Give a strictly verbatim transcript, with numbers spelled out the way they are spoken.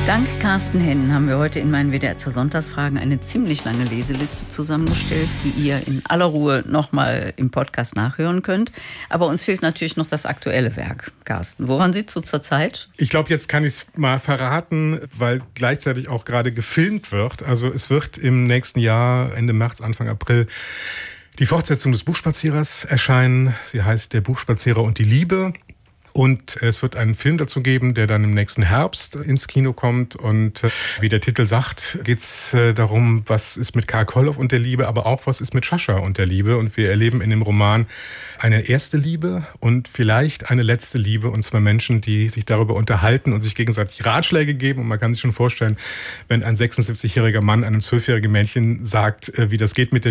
Dank Carsten Henn haben wir heute in meinen W D R zur Sonntagsfragen eine ziemlich lange Leseliste zusammengestellt, die ihr in aller Ruhe nochmal im Podcast nachhören könnt. Aber uns fehlt natürlich noch das aktuelle Werk. Carsten, woran sitzt du zurzeit? Ich glaube, jetzt kann ich es mal verraten, weil gleichzeitig auch gerade gefilmt wird. Also es wird im nächsten Jahr, Ende März, Anfang April, die Fortsetzung des Buchspazierers erscheinen. Sie heißt Der Buchspazierer und die Liebe. Und es wird einen Film dazu geben, der dann im nächsten Herbst ins Kino kommt. Und wie der Titel sagt, geht es darum, was ist mit Karl Koloff und der Liebe, aber auch was ist mit Sascha und der Liebe. Und wir erleben in dem Roman eine erste Liebe und vielleicht eine letzte Liebe. Und zwar Menschen, die sich darüber unterhalten und sich gegenseitig Ratschläge geben. Und man kann sich schon vorstellen, wenn ein sechsundsiebzigjähriger Mann einem zwölfjährigen Mädchen sagt, wie das geht mit der